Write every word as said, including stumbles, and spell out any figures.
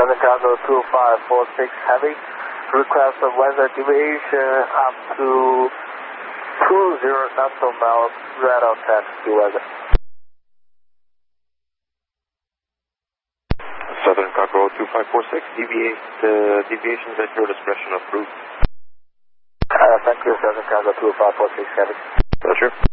Southern Cargo two five four six Heavy. Request of weather deviation up to two zero nautical miles, radar taxi weather. Southern Cargo two five four six, deviate, uh, deviations at your discretion approved. Uh, thank you, Southern Cargo two five four six Heavy. Pleasure.